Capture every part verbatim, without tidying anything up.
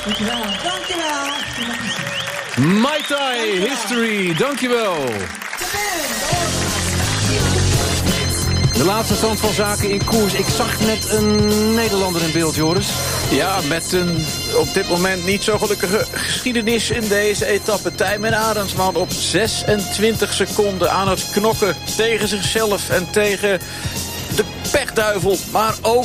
Dankjewel. Dankjewel. Mai Tai History, dankjewel. De laatste stand van zaken in koers. Ik zag net een Nederlander in beeld, Joris. Ja, met een op dit moment niet zo gelukkige geschiedenis in deze etappe. Tijmen Arendsman op zesentwintig seconden aan het knokken tegen zichzelf en tegen de pechduivel. Maar ook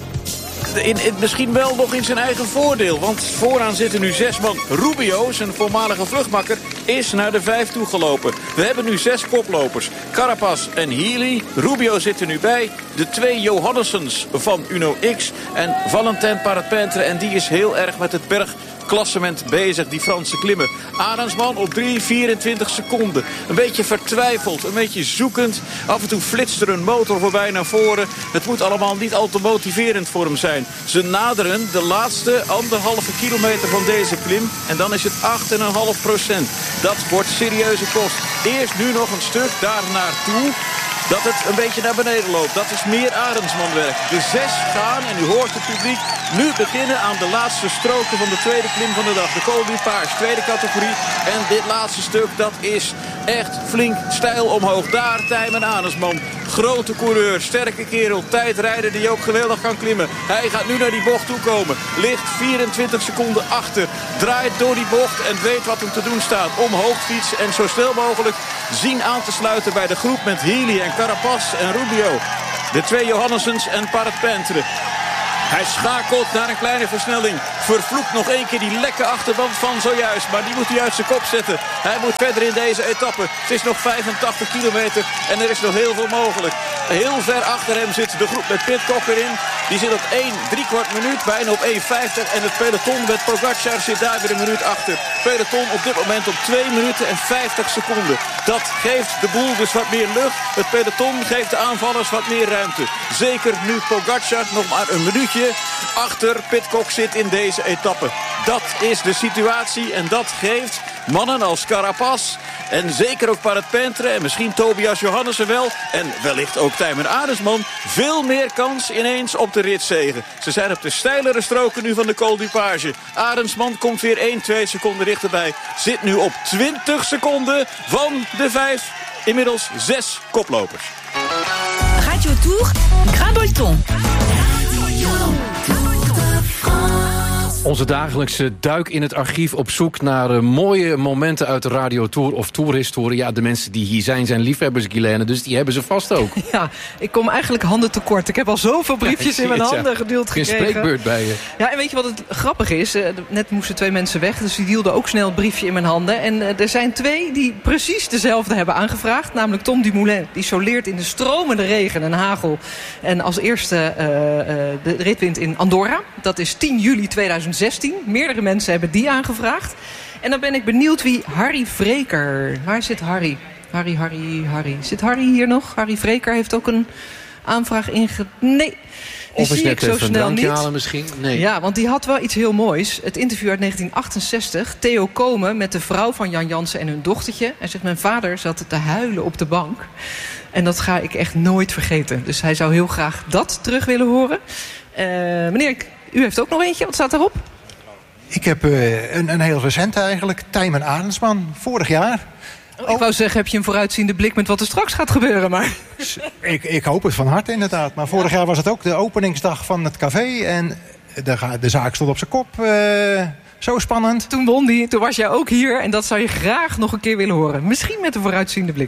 in, in, misschien wel nog in zijn eigen voordeel. Want vooraan zitten nu zes man. Rubio, zijn voormalige vluchtmakker, is naar de vijf toegelopen. We hebben nu zes koplopers. Carapaz en Healy. Rubio zit er nu bij. De twee Johannessens van Uno X. En Valentin Parapente. En die is heel erg met het bergklassement bezig, die Franse klimmer. Arendsman op drie vierentwintig seconden. Een beetje vertwijfeld, een beetje zoekend. Af en toe flitst er een motor voorbij naar voren. Het moet allemaal niet al te motiverend voor hem zijn. Ze naderen de laatste anderhalve kilometer van deze klim. En dan is het acht komma vijf procent. Dat wordt serieuze kost. Eerst nu nog een stuk daar naartoe. Dat het een beetje naar beneden loopt. Dat is meer Arendsmanwerk. De zes gaan, en u hoort het publiek, nu beginnen aan de laatste stroken van de tweede klim van de dag. De Col du Paars, tweede categorie. En dit laatste stuk, dat is echt flink steil omhoog. Daar Tijmen Arendsman. Grote coureur, sterke kerel, tijdrijder die ook geweldig kan klimmen. Hij gaat nu naar die bocht toe komen. Ligt vierentwintig seconden achter. Draait door die bocht en weet wat hem te doen staat. Omhoog fietsen en zo snel mogelijk zien aan te sluiten bij de groep met Healy en Carapaz en Rubio. De twee Johannessens en Parapente. Hij schakelt naar een kleine versnelling. Vervloekt nog één keer die lekke achterband van zojuist. Maar die moet hij uit zijn kop zetten. Hij moet verder in deze etappe. Het is nog vijfentachtig kilometer en er is nog heel veel mogelijk. Heel ver achter hem zit de groep met Pidcock erin. Die zit op één driekwart minuut, bijna op één vijftig. En het peloton met Pogacar zit daar weer een minuut achter. Peloton op dit moment op twee minuten en vijftig seconden. Dat geeft de boel dus wat meer lucht. Het peloton geeft de aanvallers wat meer ruimte. Zeker nu Pogacar nog maar een minuutje achter Pidcock zit in deze etappe. Dat is de situatie en dat geeft mannen als Carapaz en zeker ook Parapente en misschien Tobias Johannessen wel en wellicht ook Tijmen Arendsman veel meer kans ineens op de ritzege. Ze zijn op de steilere stroken nu van de Col du Page. Arendsman komt weer één, twee seconden dichterbij. Zit nu op twintig seconden van de vijf, inmiddels zes koplopers. Radio Tour, Grabolton. Onze dagelijkse duik in het archief op zoek naar uh, mooie momenten uit de Radio Tour of Tourhistorie. Ja, de mensen die hier zijn, zijn liefhebbers, Guilaine, dus die hebben ze vast ook. Ja, ik kom eigenlijk handen tekort. Ik heb al zoveel briefjes ja, in mijn het, handen ja. geduwd gekregen. Geen spreekbeurt bij je. Ja, en weet je wat het grappige is? Uh, net moesten twee mensen weg, dus die hielden ook snel het briefje in mijn handen. En uh, er zijn twee die precies dezelfde hebben aangevraagd. Namelijk Tom Dumoulin, die soleert in de stromende regen en hagel. En als eerste uh, uh, de rit wint in Andorra. Dat is tien juli tweeduizend zestien. Meerdere mensen hebben die aangevraagd. En dan ben ik benieuwd wie Harry Vreker. Waar zit Harry? Harry, Harry, Harry. Zit Harry hier nog? Harry Vreker heeft ook een aanvraag inge... Nee, die of is zie net ik zo even snel een niet. halen misschien? Nee. Ja, want die had wel iets heel moois. Het interview uit negentien achtenzestig. Theo Komen met de vrouw van Jan Jansen en hun dochtertje. Hij zegt, mijn vader zat te huilen op de bank. En dat ga ik echt nooit vergeten. Dus hij zou heel graag dat terug willen horen. Uh, meneer, u heeft ook nog eentje. Wat staat daarop? Ik heb uh, een, een heel recente eigenlijk. Tijmen Arendsman, vorig jaar. Oh, ik wou zeggen, heb je een vooruitziende blik met wat er straks gaat gebeuren, maar... Ik, ik hoop het van harte inderdaad. Maar vorig jaar was het ook de openingsdag van het café. En de, de zaak stond op zijn kop. Uh, zo spannend. Toen won die, toen was jij ook hier. En dat zou je graag nog een keer willen horen. Misschien met een vooruitziende blik.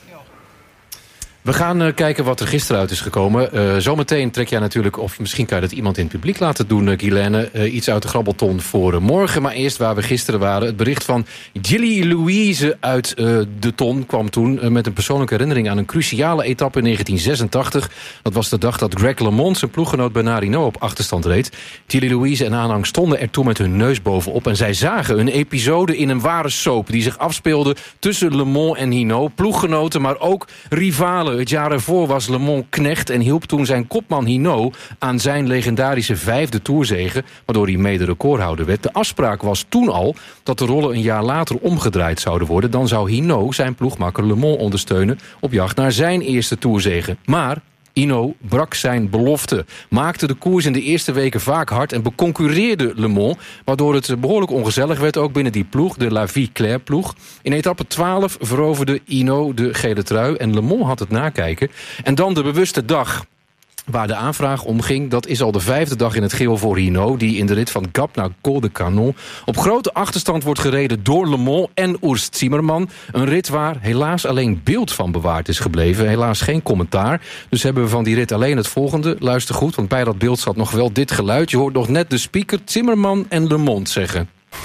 We gaan uh, kijken wat er gisteren uit is gekomen. Uh, zometeen trek jij natuurlijk, of misschien kan je dat iemand in het publiek laten doen, uh, Guilaine. Uh, iets uit de grabbelton voor uh, morgen. Maar eerst waar we gisteren waren. Het bericht van Gilly Louise uit uh, de Ton kwam toen uh, met een persoonlijke herinnering aan een cruciale etappe in negentien zesentachtig. Dat was de dag dat Greg LeMond, zijn ploeggenoot Bernard Hinault, op achterstand reed. Gilly Louise en aanhang stonden er toen met hun neus bovenop. En zij zagen een episode in een ware soap die zich afspeelde tussen LeMond en Hinault. Ploeggenoten, maar ook rivalen. Het jaar ervoor was LeMond knecht en hielp toen zijn kopman Hinault aan zijn legendarische vijfde tourzege, waardoor hij mede recordhouder werd. De afspraak was toen al dat de rollen een jaar later omgedraaid zouden worden. Dan zou Hinault zijn ploegmakker LeMond ondersteunen op jacht naar zijn eerste tourzege. Maar Hinault brak zijn belofte, maakte de koers in de eerste weken vaak hard en beconcurreerde Le Mans, waardoor het behoorlijk ongezellig werd ook binnen die ploeg, de La Vie Claire ploeg. In etappe twaalf veroverde Hinault de gele trui en Le Mans had het nakijken. En dan de bewuste dag waar de aanvraag om ging, dat is al de vijfde dag in het geel voor Hinault, die in de rit van Gap naar Col de Canon op grote achterstand wordt gereden door Le Mans en Urs Zimmermann. Een rit waar helaas alleen beeld van bewaard is gebleven. Helaas geen commentaar. Dus hebben we van die rit alleen het volgende. Luister goed, want bij dat beeld zat nog wel dit geluid. Je hoort nog net de speaker Zimmermann en Le Mans zeggen.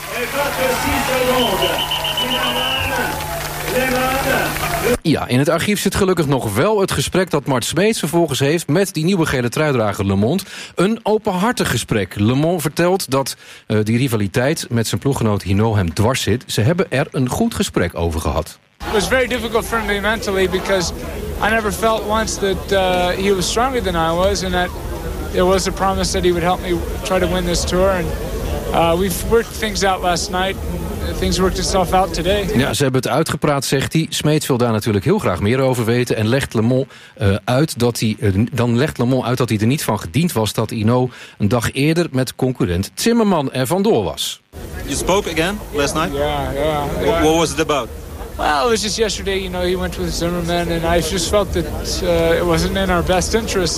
Ja, in het archief zit gelukkig nog wel het gesprek dat Mart Smeets vervolgens heeft met die nieuwe gele truidrager Le Mans. Een openhartig gesprek. Le Mans vertelt dat uh, die rivaliteit met zijn ploeggenoot Hinault hem dwars zit. Ze hebben er een goed gesprek over gehad. It was very difficult for me mentally because I never felt once that uh, he was stronger than I was and that there was a promise that he would help me try to win this tour. And uh, we've worked things out last night. Things worked itself out today. Ja, ze hebben het uitgepraat, zegt hij. Smeets wil daar natuurlijk heel graag meer over weten en legt Le Mans uh, uit dat hij uh, dan legt Le Mans uit dat hij er niet van gediend was dat Hinault een dag eerder met concurrent Zimmermann er vandoor was. You spoke again last night? Yeah, yeah. yeah. What, what was it about? Well, it was just yesterday. You know, he went with Zimmerman, and I just felt that uh, it wasn't in our best interest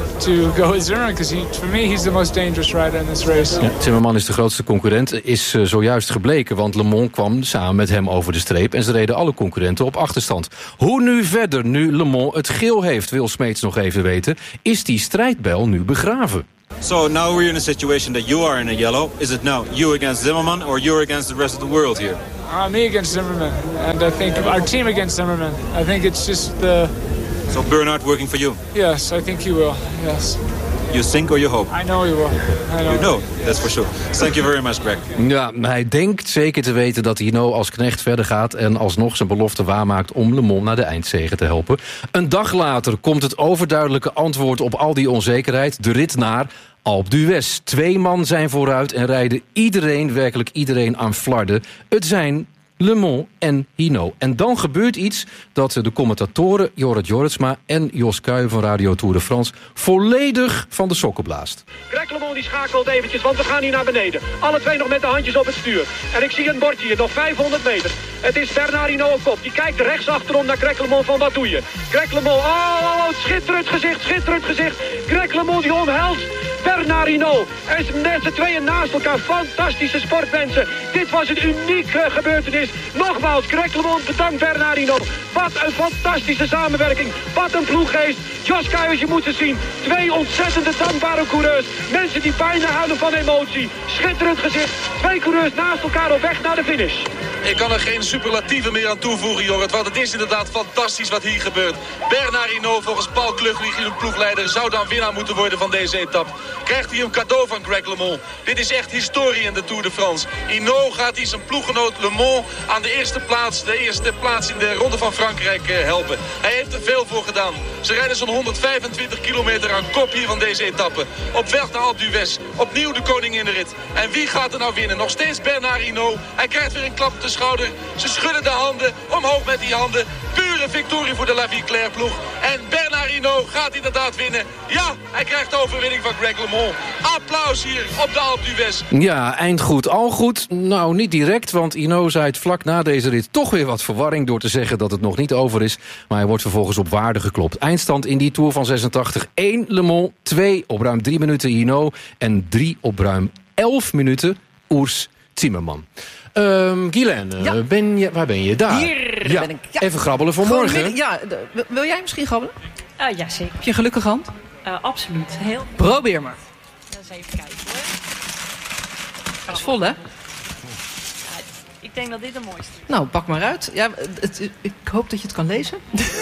to go with Zimmerman, because he, for me, he's the most dangerous rider in this race. Ja, Zimmermann is de grootste concurrent, is uh, zojuist gebleken, want Le Mans kwam samen met hem over de streep en ze reden alle concurrenten op achterstand. Hoe nu verder, nu Le Mans het geel heeft, wil Smeets nog even weten. Is die strijdbijl nu begraven? So now we're in a situation that you are in a yellow. Is it now you against Zimmermann or you against the rest of the world here? Uh, me against Zimmerman, and I think our team against Zimmerman. I think it's just the... So Bernhard working for you? Yes, I think he will, yes. You think or you hope? I know he will. I know. You know, that's for sure. Thank you very much, Greg. Ja, hij denkt zeker te weten dat Hinault als knecht verder gaat en alsnog zijn belofte waarmaakt om Le Mans naar de eindzege te helpen. Een dag later komt het overduidelijke antwoord op al die onzekerheid. De rit naar Alpe d'Huez. Twee man zijn vooruit en rijden iedereen, werkelijk iedereen aan flarden. Het zijn Le Mans en Hinault. En dan gebeurt iets dat de commentatoren Jorrit Jorritsma en Jos Kuijen van Radio Tour de France volledig van de sokken blaast. Greg Le Mans die schakelt eventjes, want we gaan hier naar beneden. Alle twee nog met de handjes op het stuur. En ik zie een bordje hier, nog vijfhonderd meter. Het is Bernard Hinault op kop. Die kijkt rechts achterom naar Greg Le Mans van wat doe je? Greg Le Mans, oh, oh, oh, schitterend gezicht, schitterend gezicht. Greg Le Mans die omhelst Bernard Hinault. En met z'n tweeën naast elkaar, fantastische sportmensen. Dit was een unieke gebeurtenis. Nogmaals, Greg Le Mans bedankt Bernard Hinault. Wat een fantastische samenwerking. Wat een ploeggeest. Jos Kuijers, je moet ze zien. Twee ontzettende dankbare coureurs. Mensen die bijna huilen van emotie. Schitterend gezicht. Twee coureurs naast elkaar op weg naar de finish. Ik kan er geen superlatieven meer aan toevoegen, Jorrit. Want het is inderdaad fantastisch wat hier gebeurt. Bernard Hinault, volgens Paul Kluglich, de ploegleider, zou dan winnaar moeten worden van deze etappe. Krijgt hij een cadeau van Greg Le Mans. Dit is echt historie in de Tour de France. Hinault gaat hij zijn ploeggenoot Le Mans aan de eerste plaats, de eerste plaats in de Ronde van Frankrijk helpen. Hij heeft er veel voor gedaan. Ze rijden zo'n honderdvijfentwintig kilometer aan kop hier van deze etappe. Op weg naar Alpe d'Huez. Opnieuw de koning in de rit. En wie gaat er nou winnen? Nog steeds Bernard Hinault. Hij krijgt weer een klap op de schouder. Ze schudden de handen. Omhoog met die handen. Pure victorie voor de La Vie Claire ploeg. En Bernard Hinault gaat inderdaad winnen. Ja, hij krijgt de overwinning van Greg Le Mans. Applaus hier op de Alpe d'Huez. Ja, eind goed, al goed. Nou, niet direct, want Hinault zei het vlak na deze rit toch weer wat verwarring door te zeggen dat het nog niet over is. Maar hij wordt vervolgens op waarde geklopt. Eindstand in die Tour van zesentachtig. één Le Mans, twee op ruim drie minuten Hinault en drie op ruim elf minuten Urs Zimmermann. Um, Guylaine, ja. ben je, waar ben je? Daar. Hier ja. ben ik. Ja. Even grabbelen voor Gewoon morgen. Midden, ja, de, wil jij misschien grabbelen? Uh, ja, zeker. Heb je een gelukkige hand? Uh, absoluut. Heel. Probeer maar. Eens even kijken hoor. Dat is vol, hè? Ja, ik denk dat dit de mooiste is. Nou, pak maar uit. Ja, het, ik hoop dat je het kan lezen.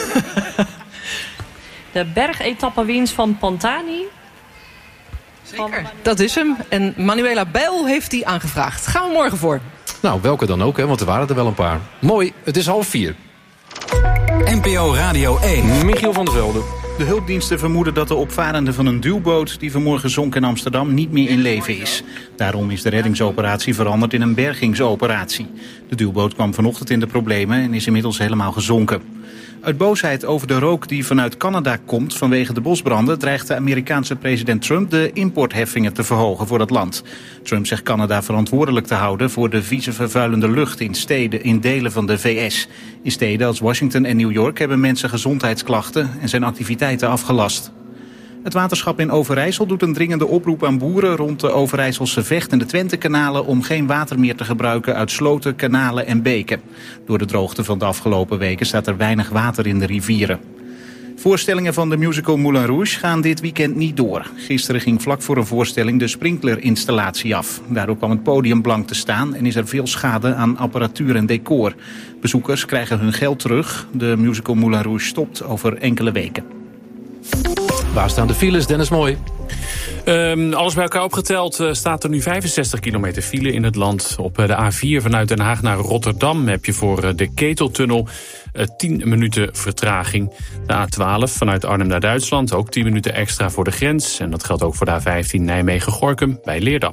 De bergetappenwinst van Pantani. Zeker. Van... Dat is hem. En Manuela Bijl heeft die aangevraagd. Gaan we morgen voor. Nou, welke dan ook, hè, want er waren er wel een paar. Mooi, het is half vier. N P O Radio één. Michiel van der Velde. De hulpdiensten vermoeden dat de opvarende van een duwboot die vanmorgen zonk in Amsterdam niet meer in leven is. Daarom is de reddingsoperatie veranderd in een bergingsoperatie. De duwboot kwam vanochtend in de problemen en is inmiddels helemaal gezonken. Uit boosheid over de rook die vanuit Canada komt vanwege de bosbranden dreigt de Amerikaanse president Trump de importheffingen te verhogen voor het land. Trump zegt Canada verantwoordelijk te houden voor de vieze vervuilende lucht in steden in delen van de V S. In steden als Washington en New York hebben mensen gezondheidsklachten en zijn activiteiten afgelast. Het waterschap in Overijssel doet een dringende oproep aan boeren rond de Overijsselse Vecht en de Twentekanalen om geen water meer te gebruiken uit sloten, kanalen en beken. Door de droogte van de afgelopen weken staat er weinig water in de rivieren. Voorstellingen van de musical Moulin Rouge gaan dit weekend niet door. Gisteren ging vlak voor een voorstelling de sprinklerinstallatie af. Daardoor kwam het podium blank te staan en is er veel schade aan apparatuur en decor. Bezoekers krijgen hun geld terug. De musical Moulin Rouge stopt over enkele weken. Waar staan de files, Dennis Mooi? Um, alles bij elkaar opgeteld uh, staat er nu vijfenzestig kilometer file in het land. Op uh, de A vier vanuit Den Haag naar Rotterdam heb je voor uh, de Keteltunnel uh, tien minuten vertraging. De A twaalf vanuit Arnhem naar Duitsland ook tien minuten extra voor de grens. En dat geldt ook voor de A vijftien Nijmegen-Gorinchem bij Leerdam.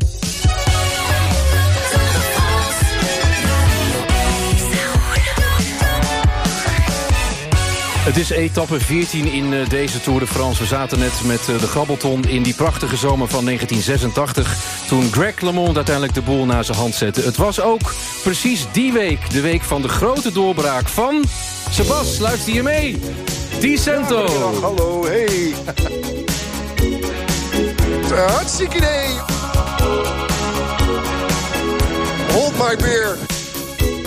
Het is etappe veertien in deze Tour de France. We zaten net met de grabbelton in die prachtige zomer van negentien zesentachtig... toen Greg LeMond uiteindelijk de boel naar zijn hand zette. Het was ook precies die week, de week van de grote doorbraak van... Sebas, luister je mee? Di Cento. Ja, hallo, hey. Hartstikke idee. Hold my beer.